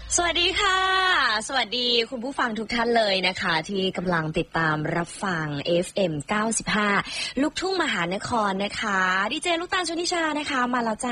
สวัสดีค่ะสวัสดีคุณผู้ฟังทุกท่านเลยนะคะที่กำลังติดตามรับฟัง FM 95ลูกทุ่งมหานครนะคะดีเจลูกตาลชนิชานะคะมาแล้วจ้า